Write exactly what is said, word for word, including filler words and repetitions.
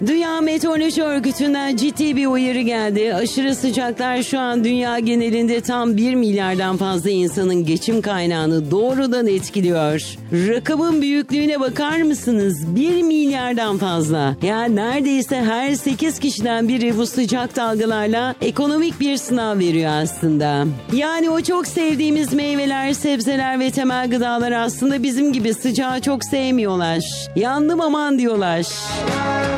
Dünya Meteoroloji Örgütü'nden ciddi bir uyarı geldi. Aşırı sıcaklar şu an dünya genelinde tam bir milyardan fazla insanın geçim kaynağını doğrudan etkiliyor. Rakamın büyüklüğüne bakar mısınız? bir milyardan fazla. Yani neredeyse her sekiz kişiden biri bu sıcak dalgalarla ekonomik bir sınav veriyor aslında. Yani o çok sevdiğimiz meyveler, sebzeler ve temel gıdalar aslında bizim gibi sıcağı çok sevmiyorlar. Yandım aman diyorlar.